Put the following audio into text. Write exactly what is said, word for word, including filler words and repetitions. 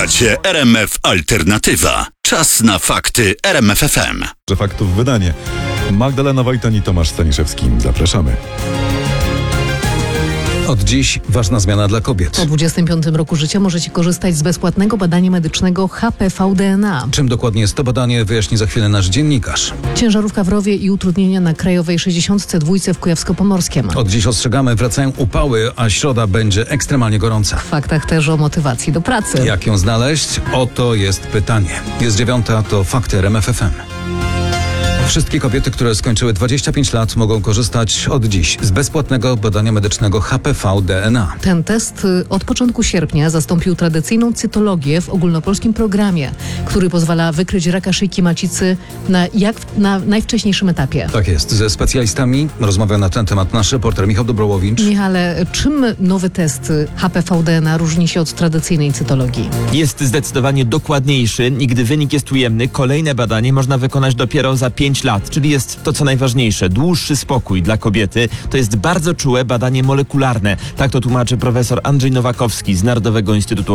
Słuchacie R M F Alternatywa. Czas na fakty R M F F M. Że faktów wydanie. Magdalena Wojtan i Tomasz Staniszewski. Zapraszamy. Od dziś ważna zmiana dla kobiet. Po dwudziestym piątym roku życia możecie korzystać z bezpłatnego badania medycznego H P V D N A. Czym dokładnie jest to badanie, wyjaśni za chwilę nasz dziennikarz. Ciężarówka w rowie i utrudnienia na Krajowej sześćdziesiątce dwa w Kujawsko-Pomorskiem. Od dziś ostrzegamy, wracają upały, a środa będzie ekstremalnie gorąca. W faktach też o motywacji do pracy. Jak ją znaleźć? Oto jest pytanie. Jest dziewiąta, to fakty R M F F M. Wszystkie kobiety, które skończyły dwadzieścia pięć lat, mogą korzystać od dziś z bezpłatnego badania medycznego H P V D N A. Ten test y, od początku sierpnia zastąpił tradycyjną cytologię w ogólnopolskim programie, który pozwala wykryć raka szyjki macicy na, jak w, na najwcześniejszym etapie. Tak jest. Ze specjalistami rozmawia na ten temat nasz reporter Michał Dobrołowicz. Michale, czym nowy test H P V D N A różni się od tradycyjnej cytologii? Jest zdecydowanie dokładniejszy i gdy wynik jest ujemny, kolejne badanie można wykonać dopiero za pięć lat, czyli jest to co najważniejsze, dłuższy spokój dla kobiety. To jest bardzo czułe badanie molekularne. Tak to tłumaczy profesor Andrzej Nowakowski z Narodowego Instytutu